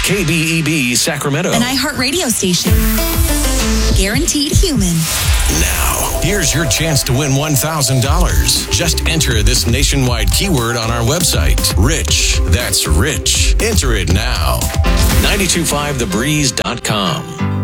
KBEB Sacramento. An iHeartRadio station. Guaranteed human. Now, here's your chance to win $1,000. Just enter this nationwide keyword on our website. Rich. That's rich. Enter it now. 925thebreeze.com.